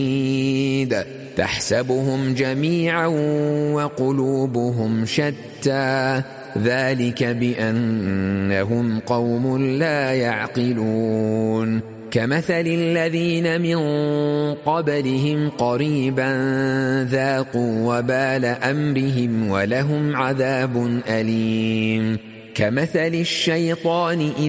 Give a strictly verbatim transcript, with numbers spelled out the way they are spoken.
تحسبهم جميعا وقلوبهم شتى ذلك بأنهم قوم لا يعقلون كمثل الذين من قبلهم قريبا ذاقوا وبال أمرهم ولهم عذاب أليم كمثل الشيطان